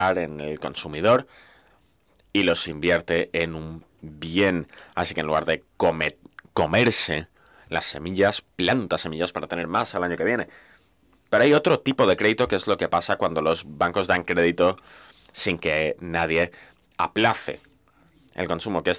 en el consumidor y los invierte en un bien. Así que en lugar de comerse las semillas, planta semillas para tener más al año que viene. Pero hay otro tipo de crédito, que es lo que pasa cuando los bancos dan crédito sin que nadie aplace el consumo, que es